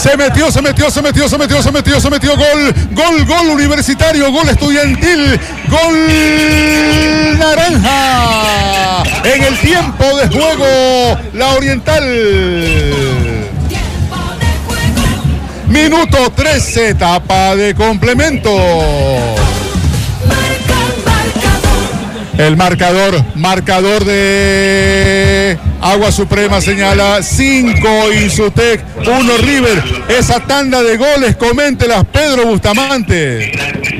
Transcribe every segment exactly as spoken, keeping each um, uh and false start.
Se metió, se metió, se metió, se metió, se metió, se metió. Gol, gol, gol Universitario, gol Estudiantil, gol naranja. En el tiempo de juego, la Oriental. Minuto trece, etapa de complemento. El marcador, marcador de Agua Suprema señala cinco Insutec, uno River. Esa tanda de goles, coméntelas Pedro Bustamante.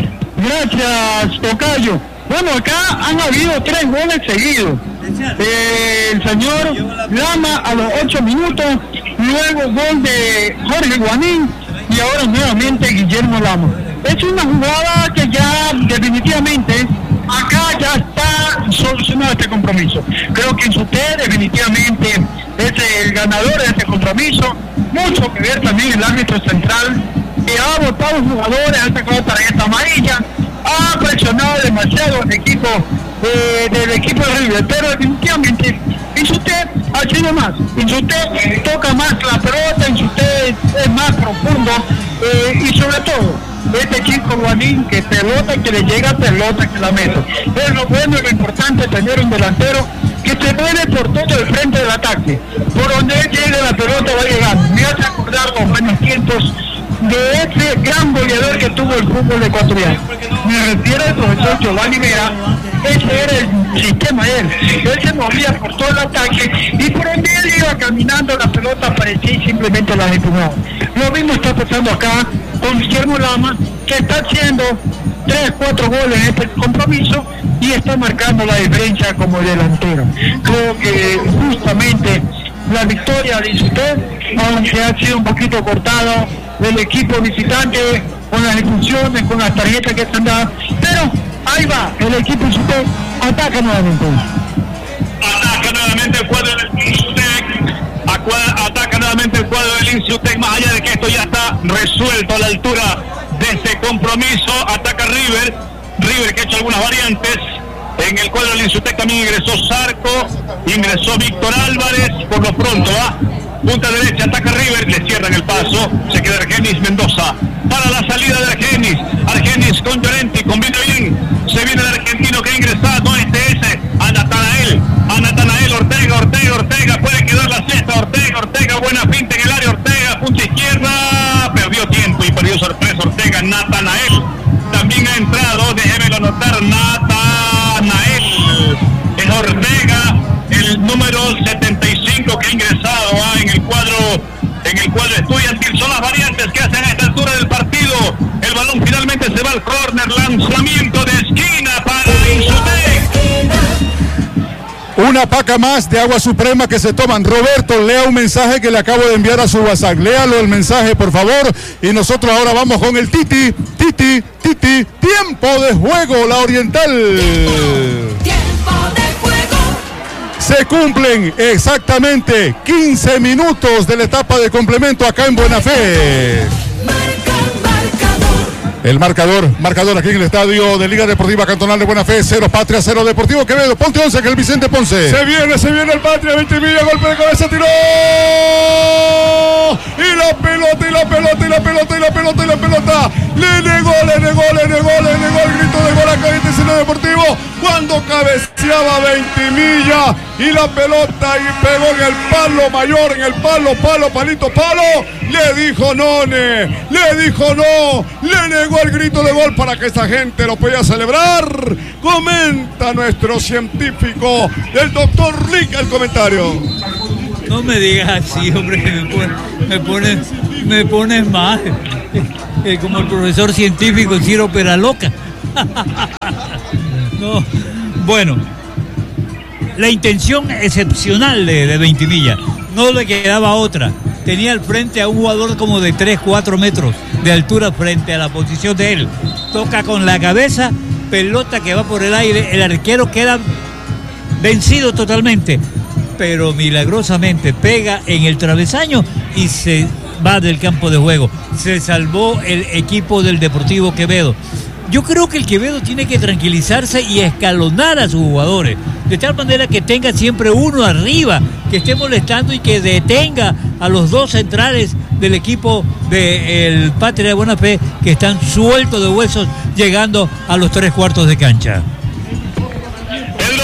Gracias, tocayo. Bueno, acá han habido tres goles seguidos. Eh, el señor Lama a los ocho minutos, luego gol de Jorge Guanín y ahora nuevamente Guillermo Lama. Es una jugada que ya definitivamente acá ya está solucionado este compromiso. Creo que Insutec definitivamente es el ganador de este compromiso. Mucho que ver también el árbitro central, que ha votado jugadores, ha sacado tarjeta amarilla, ha presionado demasiado el equipo eh, del equipo de River, pero definitivamente Insutec ha sido más. Insutec toca más la pelota, Insutec es más profundo eh, y sobre todo este chico Guanín que pelota, que le llega pelota, que la mete. Es lo bueno y lo importante tener un delantero que se mueve por todo el frente del ataque. Por donde él llegue la pelota va a llegar. Me hace acordar los buenos tiempos de ese gran goleador que tuvo el fútbol ecuatoriano. Me refiero al profesor Giovanni Vera. Ese era el sistema de él. Él se movía por todo el ataque y por donde él iba caminando la pelota aparecía y simplemente la empujaba. Lo mismo está pasando acá con Guillermo Lama, que está haciendo tres, cuatro goles en este compromiso y está marcando la diferencia como delantero. Creo que justamente la victoria de Insutec, aunque ha sido un poquito cortado del equipo visitante con las expulsiones, con las tarjetas que están dadas, pero ahí va, el equipo Insutec ataca nuevamente. Ataca nuevamente el cuadro del Insutec, ataca nuevamente el cuadro del Insutec, más allá de que esto ya está resuelto a la altura de este compromiso. Ataca River, River que ha hecho algunas variantes. En el cuadro del Insutec también ingresó Zarco, ingresó Víctor Álvarez, por lo pronto va. Punta derecha, ataca River, le cierran el paso, se queda Argenis Mendoza. Para la salida de Argenis, Argenis con Llorenti, combina bien, se viene el argentino que ha ingresado, este es a Natanael, a Natanael Ortega, Ortega, Ortega, puede quedar la cesta, Ortega, Ortega, buena pinta en el área, Ortega, punta izquierda, perdió tiempo y perdió sorpresa Ortega, Natanael, también ha entrado, déjemelo anotar, Natanael, es Ortega, el número setenta y cinco que ha ingresado ah, en el cuadro en el cuadro estudiantil. Son las variantes que hacen a esta altura del partido. El balón finalmente se va al córner, lanzamiento de esquina para Insutec. Una paca más de Agua Suprema que se toman. Roberto, lea un mensaje que le acabo de enviar a su WhatsApp. Léalo el mensaje, por favor. Y nosotros ahora vamos con el Titi, Titi, Titi. Tiempo de juego, la Oriental. Tiempo de juego. Se cumplen exactamente quince minutos de la etapa de complemento acá en Buena Fe. El marcador, marcador aquí en el estadio de Liga Deportiva Cantonal de Buena Fe, cero Patria, cero Deportivo Quevedo. Ponte once, que el Vicente Ponce. Se viene, se viene el Patria, Ventimilla, golpe de cabeza, tiró. Y la pelota, y la pelota, y la pelota, y la pelota, y la pelota. Le negó, le negó, le negó, le negó el grito de gol acá en este escenario deportivo. Cuando cabeceaba Ventimilla y la pelota y pegó en el palo mayor, en el palo, palo, palito, palo. Le dijo None, le dijo no, le negó el grito de gol para que esta gente lo pueda celebrar. Comenta nuestro científico, el doctor Rick, el comentario. No me digas así, hombre, que me pones, me pones, me pones mal. Eh, como el profesor científico Ciro Peraloca. No, bueno, la intención excepcional de, de Ventimilla, no le quedaba otra. Tenía al frente a un jugador como de tres, cuatro metros de altura frente a la posición de él. Toca con la cabeza, pelota que va por el aire, el arquero queda vencido totalmente, pero milagrosamente pega en el travesaño y se va del campo de juego. Se salvó el equipo del Deportivo Quevedo. Yo creo que el Quevedo tiene que tranquilizarse y escalonar a sus jugadores, de tal manera que tenga siempre uno arriba, que esté molestando y que detenga a los dos centrales del equipo del Patria de Buena Fe, que están sueltos de huesos llegando a los tres cuartos de cancha. Pedro.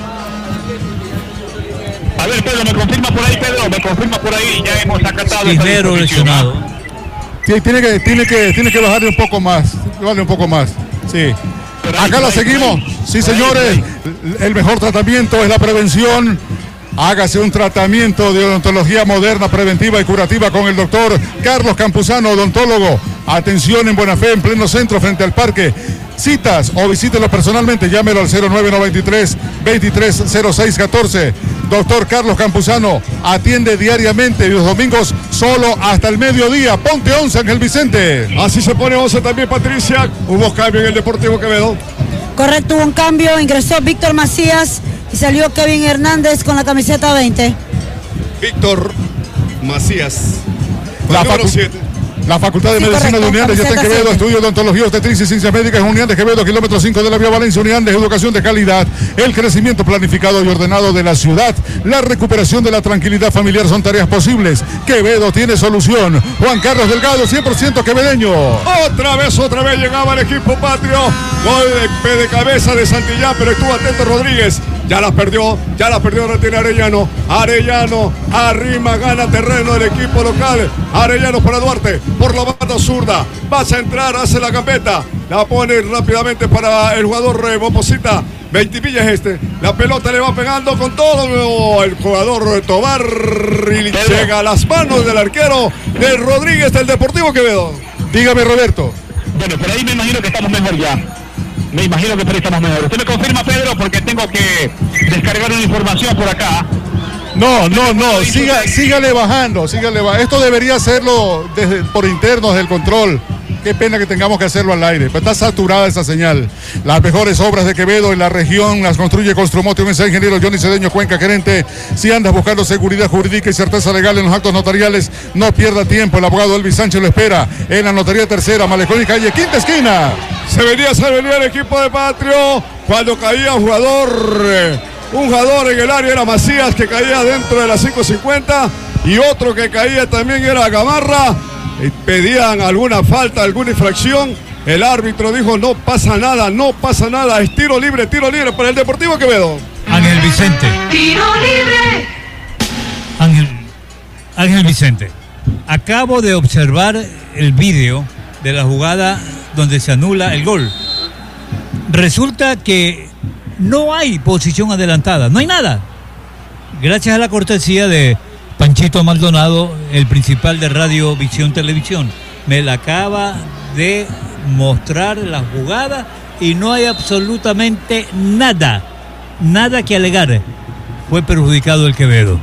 A ver, Pedro, me confirma por ahí, Pedro, me confirma por ahí, ya hemos acatado. Cisnero lesionado. Sí, tiene que, tiene que, tiene que bajarle un poco más, bajarle un poco más, sí. Acá la seguimos, sí señores, el mejor tratamiento es la prevención. Hágase un tratamiento de odontología moderna, preventiva y curativa con el doctor Carlos Campuzano, odontólogo. Atención en Buena Fe, en pleno centro, frente al parque. Citas o visítelo personalmente, llámelo al cero nueve nueve tres, veintitrés cero seis catorce. Doctor Carlos Campuzano atiende diariamente y los domingos solo hasta el mediodía. Ponte once, Ángel Vicente. Así se pone once también, Patricia. Hubo cambio en el Deportivo Quevedo. Correcto, hubo un cambio. Ingresó Víctor Macías y salió Kevin Hernández con la camiseta veinte. Víctor Macías. La número facu- siete. La Facultad de Sí, Medicina correcto, de Uniandes ya está en camiseta Quevedo, siete. estudio de odontología, obstetricia y ciencias médicas en Uniandes Quevedo, kilómetro cinco de la vía Valencia. Uniandes, educación de calidad, el crecimiento planificado y ordenado de la ciudad, la recuperación de la tranquilidad familiar son tareas posibles. Quevedo tiene solución. Juan Carlos Delgado, cien por ciento quevedeño. Otra vez, otra vez llegaba el equipo patrio. Gol de, de cabeza de Santillán, pero estuvo atento Rodríguez. Ya las perdió, ya las perdió, ahora tiene Arellano. Arellano arrima, gana terreno del equipo local. Arellano para Duarte, por la banda zurda. Vas a entrar, hace la gambeta. La pone rápidamente para el jugador eh, Moposita. Veintimilla es este. La pelota le va pegando con todo. El jugador Tobar y llega a las manos del arquero del Rodríguez del Deportivo Quevedo. Dígame, Roberto. Bueno, por ahí me imagino que estamos mejor ya. Me imagino que por ahí estamos mejor. Usted me confirma, Pedro, porque tengo que descargar una información por acá. No, no, no, siga, sígale bajando, sígale bajando. Esto debería hacerlo desde, por internos del control. Qué pena que tengamos que hacerlo al aire, pero está saturada esa señal. Las mejores obras de Quevedo en la región las construye Construmote, un mensaje ingeniero Johnny Cedeño Cuenca, gerente. Si andas buscando seguridad jurídica y certeza legal en los actos notariales, no pierda tiempo. El abogado Elvis Sánchez lo espera en la Notaría Tercera, Malecón y Calle, quinta esquina. Se venía, se venía el equipo de Patrio cuando caía un jugador, eh, un jugador en el área era Macías, que caía dentro de las cinco cincuenta, y otro que caía también era Gamarra. Y pedían alguna falta, alguna infracción. El árbitro dijo: no pasa nada, no pasa nada, es tiro libre, tiro libre para el Deportivo Quevedo. Ángel Vicente. Tiro libre. Ángel, Ángel Vicente, acabo de observar el vídeo de la jugada donde se anula el gol. Resulta que no hay posición adelantada, no hay nada. Gracias a la cortesía de Panchito Maldonado, el principal de Radio Visión Televisión, me la acaba de mostrar la jugada y no hay absolutamente nada, nada que alegar. Fue perjudicado el Quevedo.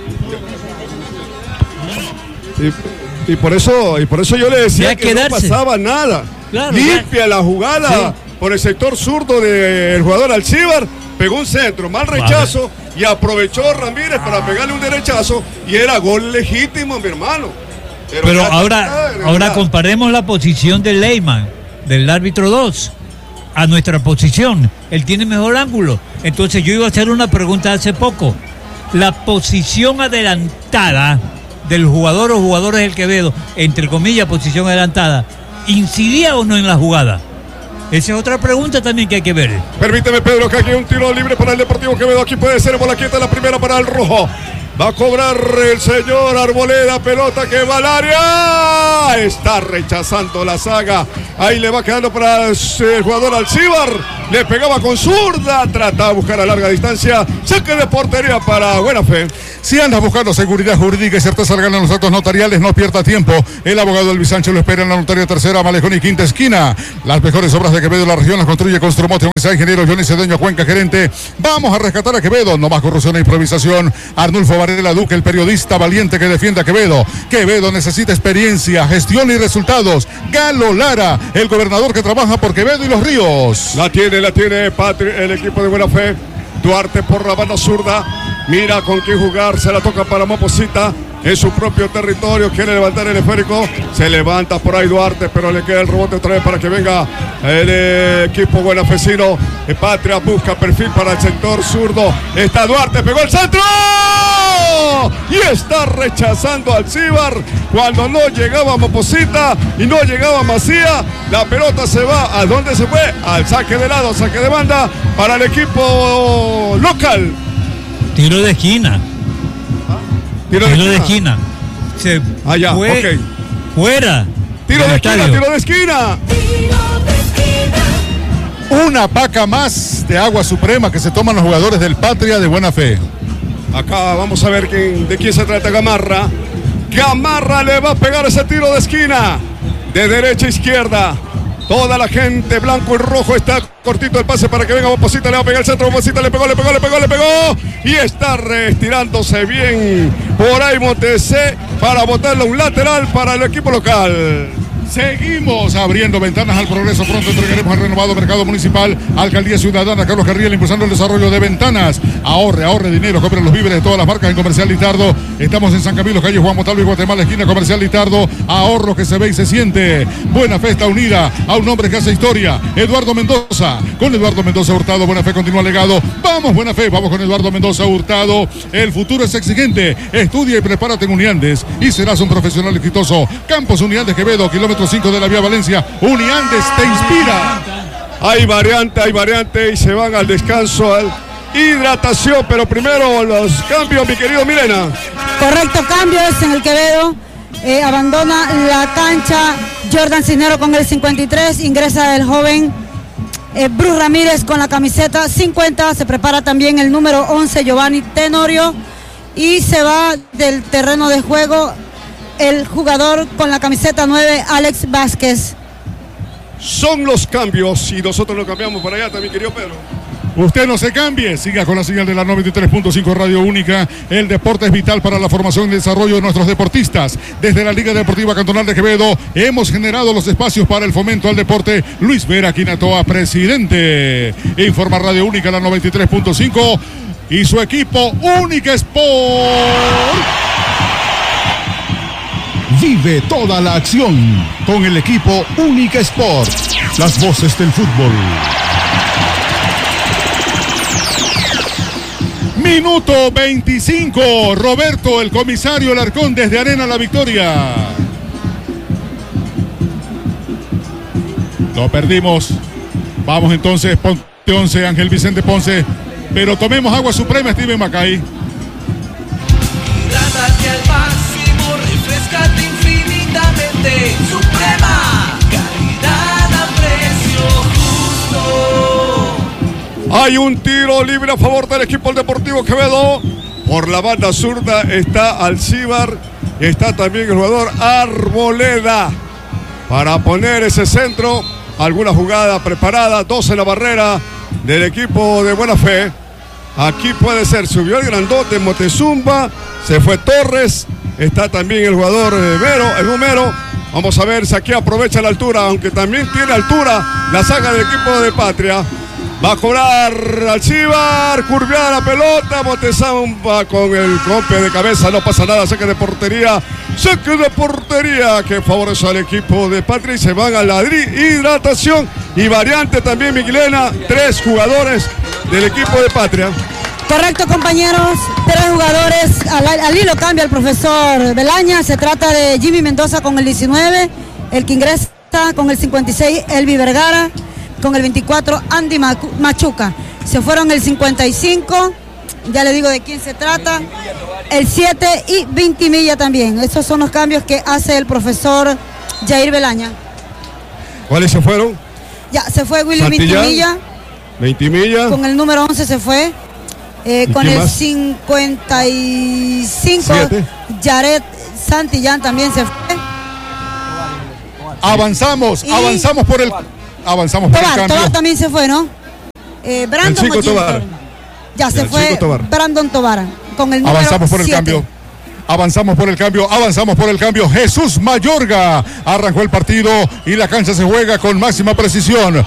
Y, y por eso, y por eso yo le decía Ya que quedarse. no pasaba nada. Claro, Limpia ya. la jugada Sí. por el sector zurdo del jugador Alcíbar. Pegó un centro, mal rechazo, y aprovechó Ramírez para pegarle un derechazo, y era gol legítimo, mi hermano. Pero ya ahora, está, ahora ya. comparemos la posición de Leyman, del árbitro dos, a nuestra posición. Él tiene mejor ángulo. Entonces yo iba a hacer una pregunta hace poco. La posición adelantada del jugador o jugadores del Quevedo, entre comillas, posición adelantada, ¿incidía o no en la jugada? Esa es otra pregunta también que hay que ver. Permíteme, Pedro, que aquí hay un tiro libre para el Deportivo Quevedo. Aquí puede ser bola quieta, la primera para el rojo. Va a cobrar el señor Arboleda, pelota que va al área. Está rechazando la saga. Ahí le va quedando para el jugador Alcíbar. Le pegaba con zurda. Trata de buscar a larga distancia. Saque de portería para Buena Fe. Si andas buscando seguridad jurídica y certeza legal en los actos notariales, no pierda tiempo. El abogado Elvis Sánchez lo espera en la Notaría Tercera, Malecón y Quinta Esquina. Las mejores obras de Quevedo en la región las construye Construmote, un mensaje ingeniero Johnny Cedeño Cuenca, gerente. Vamos a rescatar a Quevedo. No más corrupción e improvisación. Arnulfo Varela Duque, el periodista valiente que defiende a Quevedo. Quevedo necesita experiencia, gestión y resultados. Galo Lara, el gobernador que trabaja por Quevedo y Los Ríos. La tiene, la tiene Patri, el equipo de Buena Fe. Duarte por la banda zurda. Mira con quién jugar. Se la toca para Moposita. en su propio territorio, quiere levantar el esférico, se levanta por ahí Duarte, pero le queda el rebote otra vez para que venga el eh, equipo buenafesino. Eh, Patria busca perfil para el sector zurdo, está Duarte, pegó el centro y está rechazando al Alcibar cuando no llegaba Moposita y no llegaba Macía. La pelota se va, ¿a dónde se fue? Al saque de lado, saque de banda para el equipo local. Tiro de esquina. Tiro de Tiro de esquina. esquina. Se Ah, ya, fue ok. fuera. Tiro del de esquina, estadio. tiro de esquina. Una paca más de agua suprema que se toman los jugadores del Patria de buena fe. Acá vamos a ver quién, de quién se trata Gamarra. Gamarra le va a pegar ese tiro de esquina. De derecha a izquierda. Toda la gente blanco y rojo está cortito el pase para que venga Moposita. Le va a pegar el centro. Moposita le pegó, le pegó, le pegó, le pegó. Y está restirándose bien por ahí Montesé para botarle un lateral para el equipo local. Seguimos abriendo ventanas al progreso. Pronto entregaremos el renovado mercado municipal. Alcaldía Ciudadana, Carlos Carriel, impulsando el desarrollo de ventanas. Ahorre, ahorre dinero, compre los víveres de todas las marcas en Comercial Litardo. Estamos en San Camilo, calle Juan Montalvo y Guatemala, esquina Comercial Litardo. Ahorro que se ve y se siente. Buena Fe está unida a un hombre que hace historia. Eduardo Mendoza. Con Eduardo Mendoza Hurtado, Buena Fe continúa legado. Vamos, Buena Fe, vamos con Eduardo Mendoza Hurtado. El futuro es exigente. Estudia y prepárate en Uniandes y serás un profesional exitoso. Campos Uniandes Quevedo, kilómetro cinco de la vía Valencia. Uniandes te inspira. Hay variante, hay variante y se van al descanso, al hidratación, pero primero los cambios, mi querido Milena. Correcto, cambios en el Quevedo. Eh, abandona la cancha Jordan Cisnero con el cincuenta y tres. Ingresa el joven eh, Bruce Ramírez con la camiseta cincuenta. Se prepara también el número once, Giovanni Tenorio. Y se va del terreno de juego el jugador con la camiseta nueve, Alex Vázquez. Son los cambios y nosotros nos cambiamos para allá también, querido Pedro. Usted no se cambie, siga con la señal de la noventa y tres punto cinco Radio Única. El deporte es vital para la formación y desarrollo de nuestros deportistas. Desde la Liga Deportiva Cantonal de Quevedo hemos generado los espacios para el fomento al deporte. Luis Vera Quinatoa, presidente. Informa Radio Única, la noventa y tres punto cinco y su equipo Única Sport. Vive toda la acción con el equipo Única Sport. Las voces del fútbol. Minuto veinticinco. Roberto, el comisario Alarcón desde Arena La Victoria. Lo perdimos. Vamos entonces, Ponte once, Ángel Vicente Ponce. Pero tomemos agua suprema, Steven Macay. Hidrátate al máximo, refrescate infinitamente. Suprema, calidad a precio justo. Hay un tiro libre a favor del equipo Deportivo Quevedo. Por la banda zurda está Alcibar. Está también el jugador Arboleda. Para poner ese centro, alguna jugada preparada. dos en la barrera del equipo de Buena Fe. Aquí puede ser, subió el grandote Motezumba, se fue Torres, está también el jugador eh, Vero, el número. Vamos a ver si aquí aprovecha la altura, aunque también tiene altura la saga del equipo de Patria. Va a cobrar Alcibar, curveada la pelota, Motezumba con el golpe de cabeza, no pasa nada, saque de portería, saque de portería que favorece al equipo de Patria y se van a la hidratación y variante también, Miguelena, tres jugadores del equipo de Patria. Correcto, compañeros, tres jugadores, al, al hilo cambia el profesor Belaña. Se trata de Jimmy Mendoza con el diecinueve, el que ingresa con el cincuenta y seis, Elvi Vergara, con el veinticuatro, Andy Machuca. Se fueron el cincuenta y cinco, ya le digo de quién se trata, el siete y Vintimilla también. Esos son los cambios que hace el profesor Jair Belaña. ¿Cuáles se fueron? Ya, se fue Willy Santillán, Vintimilla. Vintimilla. Con el número once se fue. Eh, con el más? cincuenta y cinco, ¿siete? Jared Santillán también se fue. Avanzamos, y avanzamos por el avanzamos Tobar, por el cambio. Tobar también se fue, ¿no? Eh, Brandon el Tobar. Ya se el fue Brandon Tobar con el número avanzamos por siete. el cambio. Avanzamos por el cambio, avanzamos por el cambio. Jesús Mayorga arrancó el partido y la cancha se juega con máxima precisión.